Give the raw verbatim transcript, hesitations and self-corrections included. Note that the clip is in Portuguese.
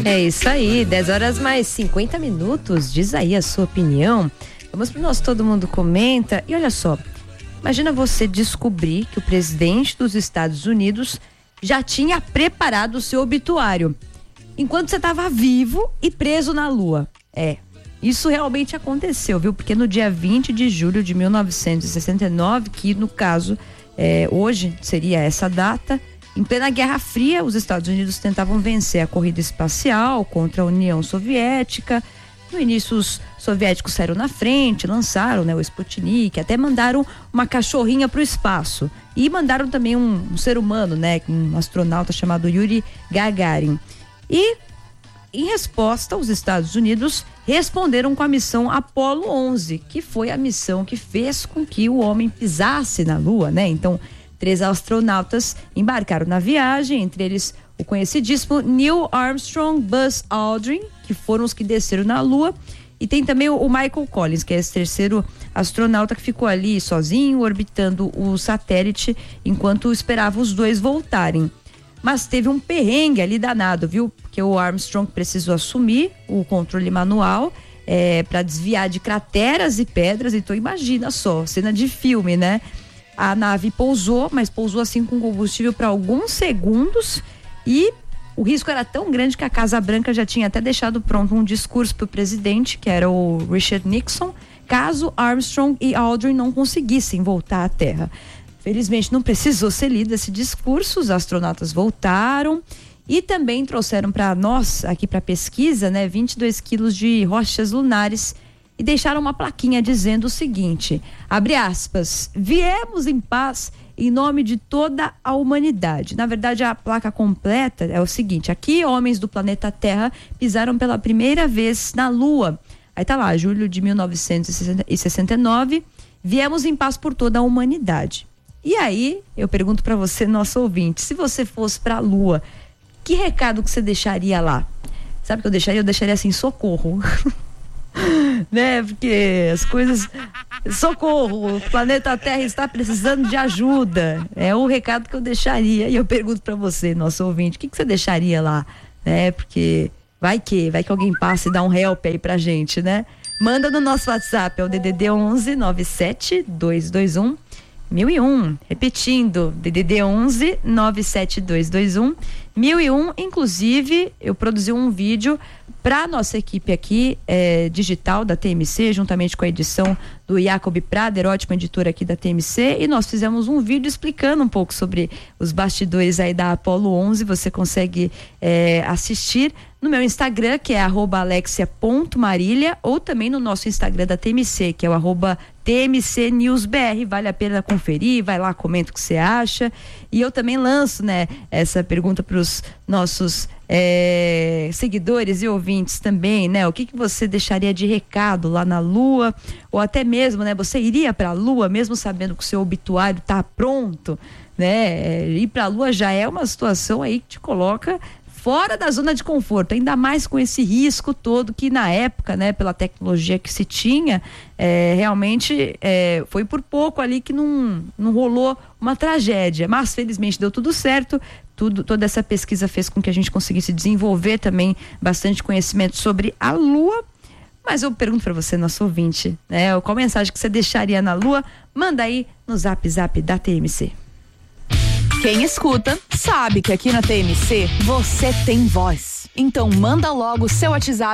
É isso aí, dez horas mais cinquenta minutos, diz aí a sua opinião. Vamos pro nosso Todo Mundo Comenta. E olha só, imagina você descobrir que o presidente dos Estados Unidos já tinha preparado o seu obituário enquanto você estava vivo e preso na Lua. É, isso realmente aconteceu, viu? Porque no dia vinte de julho de mil novecentos e sessenta e nove, que no caso, é, hoje seria essa data, em plena Guerra Fria, os Estados Unidos tentavam vencer a corrida espacial contra a União Soviética. No início, os soviéticos saíram na frente, lançaram, né, o Sputnik, até mandaram uma cachorrinha para o espaço. E mandaram também um, um ser humano, né, um astronauta chamado Yuri Gagarin. E, em resposta, os Estados Unidos responderam com a missão Apollo onze, que foi a missão que fez com que o homem pisasse na Lua, né? Então, três astronautas embarcaram na viagem, entre eles o conhecidíssimo Neil Armstrong, Buzz Aldrin, que foram os que desceram na Lua, e tem também o Michael Collins, que é esse terceiro astronauta que ficou ali sozinho, orbitando o satélite, enquanto esperava os dois voltarem. Mas teve um perrengue ali danado, viu? Porque o Armstrong precisou assumir o controle manual é, para desviar de crateras e pedras, então imagina só, cena de filme, né? A nave pousou, mas pousou assim com combustível para alguns segundos e o risco era tão grande que a Casa Branca já tinha até deixado pronto um discurso para o presidente, que era o Richard Nixon, caso Armstrong e Aldrin não conseguissem voltar à Terra. Felizmente não precisou ser lido esse discurso, os astronautas voltaram e também trouxeram para nós, aqui para pesquisa, né, vinte e dois quilos de rochas lunares e deixaram uma plaquinha dizendo o seguinte, abre aspas, viemos em paz em nome de toda a humanidade. Na verdade, a placa completa é o seguinte, aqui homens do planeta Terra pisaram pela primeira vez na Lua. Aí tá lá, julho de mil novecentos e sessenta e nove, viemos em paz por toda a humanidade. E aí, eu pergunto para você, nosso ouvinte, se você fosse para a Lua, que recado que você deixaria lá? Sabe o que eu deixaria? Eu deixaria assim, socorro. Né? Porque as coisas, socorro, o planeta Terra está precisando de ajuda, é o recado que eu deixaria. E eu pergunto para você, nosso ouvinte, o que, que você deixaria lá, né? Porque vai que, vai que alguém passa e dá um help aí pra gente, né? Manda no nosso WhatsApp, é o D D D onze nove sete dois dois um mil e um, repetindo, D D D onze nove sete dois dois um mil e um. Inclusive, eu produzi um vídeo para nossa equipe aqui é, digital da T M C, juntamente com a edição do Jacob Prader, ótima editora aqui da T M C, e nós fizemos um vídeo explicando um pouco sobre os bastidores aí da Apollo onze. Você consegue é, assistir no meu Instagram, que é arroba alexia ponto marília, ou também no nosso Instagram da T M C, que é o arroba T M C News B R. Vale a pena conferir, vai lá, comenta o que você acha. E eu também lanço, né, essa pergunta para os nossos é, seguidores e ouvintes também, né? O que que você deixaria de recado lá na Lua? Ou até mesmo, né? Você iria para a Lua mesmo sabendo que o seu obituário tá pronto, né? Ir para a Lua já é uma situação aí que te coloca fora da zona de conforto, ainda mais com esse risco todo que na época, né, pela tecnologia que se tinha, é, realmente é, foi por pouco ali que não, não rolou uma tragédia, mas felizmente deu tudo certo. Tudo, toda essa pesquisa fez com que a gente conseguisse desenvolver também bastante conhecimento sobre a Lua. Mas eu pergunto para você, nosso ouvinte, né, qual mensagem que você deixaria na Lua? Manda aí no Zap Zap da T M C. Quem escuta sabe que aqui na T M C você tem voz. Então manda logo seu WhatsApp